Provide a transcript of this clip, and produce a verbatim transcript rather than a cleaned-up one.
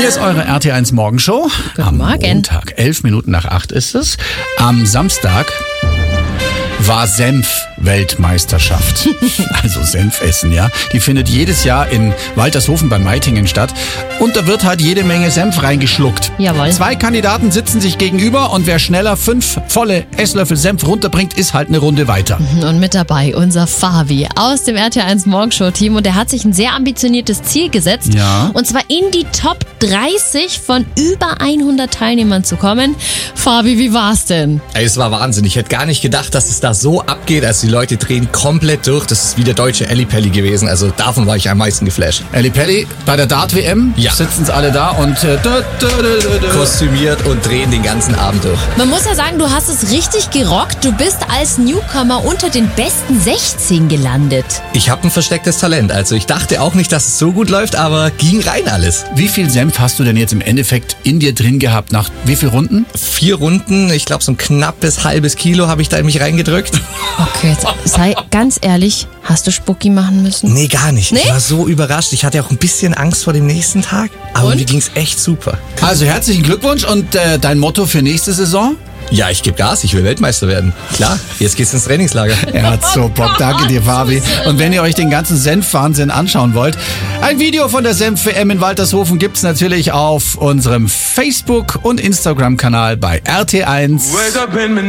Hier ist eure R T eins Morgenshow. Guten Am Morgen. Montag, elf Minuten nach acht ist es. Am Samstag war Senf-Weltmeisterschaft. Also Senfessen, ja. Die findet jedes Jahr in Waltershofen bei Meitingen statt. Und da wird halt jede Menge Senf reingeschluckt. Jawohl. Zwei Kandidaten sitzen sich gegenüber und wer schneller fünf volle Esslöffel Senf runterbringt, ist halt eine Runde weiter. Und mit dabei unser Fabi aus dem R T eins Morgenshow-Team. Und der hat sich ein sehr ambitioniertes Ziel gesetzt. Ja. Und zwar in die Top dreißig von über hundert Teilnehmern zu kommen. Fabi, wie war's denn? Ey, es war Wahnsinn. Ich hätte gar nicht gedacht, dass es da so abgeht. Also die Leute drehen komplett durch. Das ist wie der deutsche Ellipelli gewesen. Also davon war ich am meisten geflasht. Ellipelli, bei der Dart-W M Ja. sitzen sie alle da und äh, da, da, da, da. Kostümiert und drehen den ganzen Abend durch. Man muss ja sagen, du hast es richtig gerockt. Du bist als Newcomer unter den besten sechzehn gelandet. Ich habe ein verstecktes Talent. Also ich dachte auch nicht, dass es so gut läuft, aber ging rein alles. Wie viel Senf hast du denn jetzt im Endeffekt in dir drin gehabt? Nach wie viel Runden? Vier Runden, ich glaube so ein knappes halbes Kilo habe ich da in mich reingedrückt. Okay, jetzt sei ganz ehrlich, hast du Spucki machen müssen? Nee, gar nicht. Nee? Ich war so überrascht. Ich hatte auch ein bisschen Angst vor dem nächsten Tag. Aber Und? mir ging's echt super. Also herzlichen Glückwunsch und äh, dein Motto für nächste Saison? Ja, ich gebe Gas. Ich will Weltmeister werden. Klar, jetzt geht's ins Trainingslager. Er hat so Bock. Danke dir, Fabi. Und wenn ihr euch den ganzen Senf-Wahnsinn anschauen wollt, ein Video von der Senf-W M in Waltershofen gibt's natürlich auf unserem Facebook- und Instagram-Kanal bei R T eins.